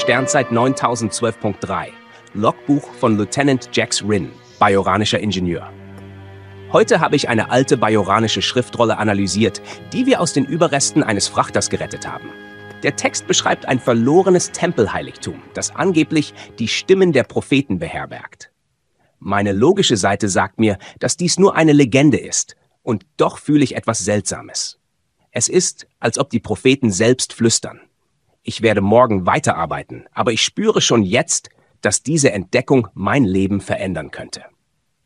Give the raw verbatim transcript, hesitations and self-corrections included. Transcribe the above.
Sternzeit neuntausendzwölf Punkt drei. Logbuch von Lieutenant Jax Rinn, bajoranischer Ingenieur. Heute habe ich eine alte bajoranische Schriftrolle analysiert, die wir aus den Überresten eines Frachters gerettet haben. Der Text beschreibt ein verlorenes Tempelheiligtum, das angeblich die Stimmen der Propheten beherbergt. Meine logische Seite sagt mir, dass dies nur eine Legende ist, und doch fühle ich etwas Seltsames. Es ist, als ob die Propheten selbst flüstern. Ich werde morgen weiterarbeiten, aber ich spüre schon jetzt, dass diese Entdeckung mein Leben verändern könnte.